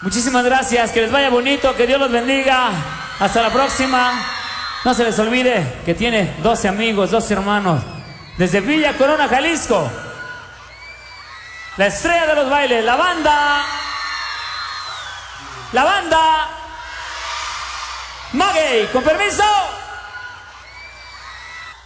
Muchísimas gracias, que les vaya bonito, que Dios los bendiga. Hasta la próxima. No se les olvide que tiene 12 amigos, 12 hermanos. Desde Villa Corona, Jalisco. La estrella de los bailes, la banda. La banda Maguey, con permiso.